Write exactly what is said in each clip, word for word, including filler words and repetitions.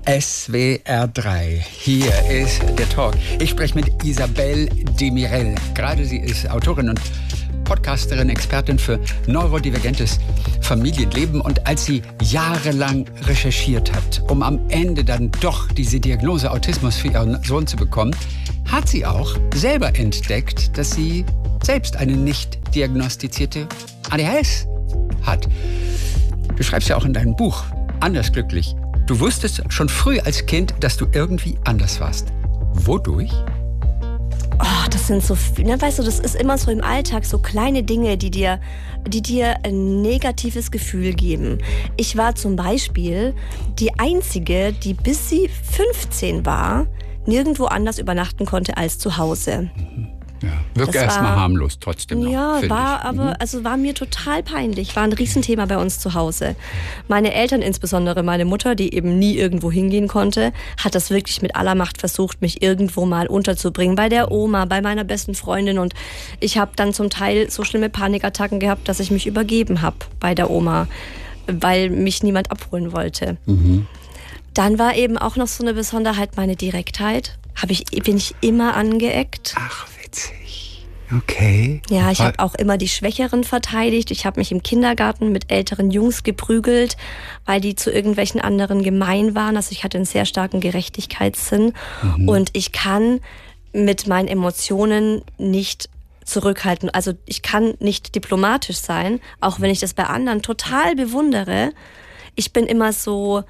S W R drei. Hier ist der Talk. Ich spreche mit Isabelle Demirel. Gerade sie ist Autorin und Podcasterin, Expertin für neurodivergentes Familienleben. Und als sie jahrelang recherchiert hat, um am Ende dann doch diese Diagnose Autismus für ihren Sohn zu bekommen, hat sie auch selber entdeckt, dass sie selbst eine nicht diagnostizierte A D H S hat. Du schreibst ja auch in deinem Buch Anders glücklich. Du wusstest schon früh als Kind, dass du irgendwie anders warst. Wodurch? Oh, das sind so viele, weißt du, das ist immer so im Alltag, so kleine Dinge, die dir, die dir ein negatives Gefühl geben. Ich war zum Beispiel die Einzige, die bis sie fünfzehn war, nirgendwo anders übernachten konnte als zu Hause. Ja, wirkt erstmal harmlos trotzdem noch. Ja, war ich. aber, mhm. also war mir total peinlich. War ein Riesenthema bei uns zu Hause. Meine Eltern, insbesondere meine Mutter, die eben nie irgendwo hingehen konnte, hat das wirklich mit aller Macht versucht, mich irgendwo mal unterzubringen. Bei der Oma, bei meiner besten Freundin. Und ich habe dann zum Teil so schlimme Panikattacken gehabt, dass ich mich übergeben habe bei der Oma, weil mich niemand abholen wollte. Mhm. Dann war eben auch noch so eine Besonderheit meine Direktheit. Hab ich, bin ich immer angeeckt. Ach, witzig. Okay. Ja, ich habe auch immer die Schwächeren verteidigt. Ich habe mich im Kindergarten mit älteren Jungs geprügelt, weil die zu irgendwelchen anderen gemein waren. Also ich hatte einen sehr starken Gerechtigkeitssinn. Mhm. Und ich kann mit meinen Emotionen nicht zurückhalten. Also ich kann nicht diplomatisch sein, auch wenn ich das bei anderen total bewundere. Ich bin immer so...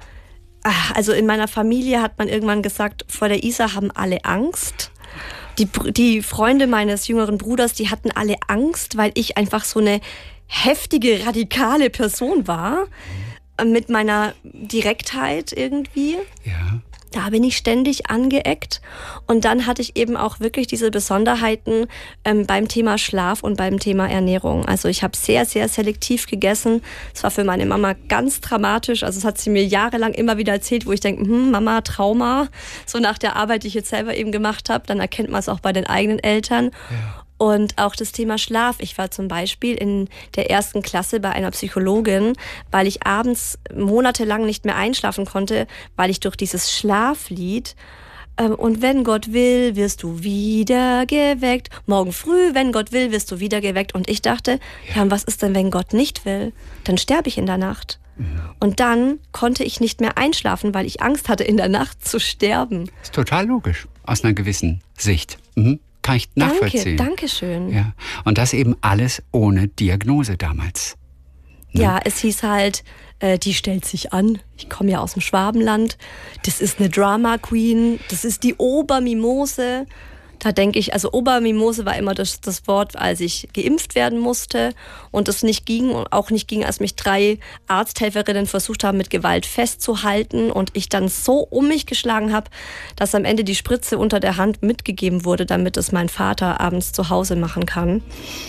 Also in meiner Familie hat man irgendwann gesagt, vor der Isa haben alle Angst. Die, die Freunde meines jüngeren Bruders, die hatten alle Angst, weil ich einfach so eine heftige, radikale Person war. Mit meiner Direktheit irgendwie. Ja. Da bin ich ständig angeeckt. Und dann hatte ich eben auch wirklich diese Besonderheiten ähm, beim Thema Schlaf und beim Thema Ernährung. Also ich habe sehr, sehr selektiv gegessen. Es war für meine Mama ganz dramatisch. Also das hat sie mir jahrelang immer wieder erzählt, wo ich denke, hm, Mama, Trauma. So nach der Arbeit, die ich jetzt selber eben gemacht habe, dann erkennt man es auch bei den eigenen Eltern. Ja. Und auch das Thema Schlaf. Ich war zum Beispiel in der ersten Klasse bei einer Psychologin, weil ich abends monatelang nicht mehr einschlafen konnte, weil ich durch dieses Schlaflied ähm, und wenn Gott will, wirst du wieder geweckt. Morgen früh, wenn Gott will, wirst du wieder geweckt. Und ich dachte, ja, ja und was ist denn, wenn Gott nicht will? Dann sterbe ich in der Nacht. Mhm. Und dann konnte ich nicht mehr einschlafen, weil ich Angst hatte, in der Nacht zu sterben. Das ist total logisch, aus einer gewissen Sicht. Mhm. Kann ich nachvollziehen. Danke, danke schön. Ja. Und das eben alles ohne Diagnose damals. Ne? Ja, es hieß halt, äh, die stellt sich an. Ich komme ja aus dem Schwabenland. Das ist eine Drama Queen. Das ist die Obermimose. Da denke ich, also Obermimose war immer das, das Wort, als ich geimpft werden musste und es nicht ging und auch nicht ging, als mich drei Arzthelferinnen versucht haben, mit Gewalt festzuhalten und ich dann so um mich geschlagen habe, dass am Ende die Spritze unter der Hand mitgegeben wurde, damit es mein Vater abends zu Hause machen kann.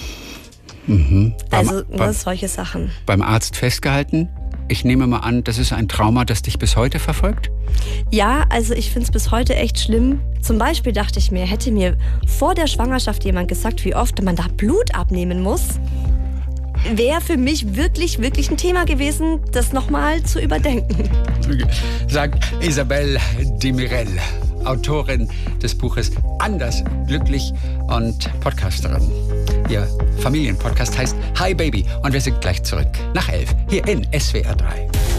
Mhm. Also beim, ne, solche Sachen. Beim Arzt festgehalten? Ich nehme mal an, das ist ein Trauma, das dich bis heute verfolgt? Ja, also ich finde es bis heute echt schlimm. Zum Beispiel dachte ich mir, hätte mir vor der Schwangerschaft jemand gesagt, wie oft man da Blut abnehmen muss, wäre für mich wirklich, wirklich ein Thema gewesen, das nochmal zu überdenken. Sagt Isabelle Demirel, Autorin des Buches Anders glücklich und Podcasterin. Ihr Familienpodcast heißt Hi Baby und wir sind gleich zurück nach elf hier in S W R drei.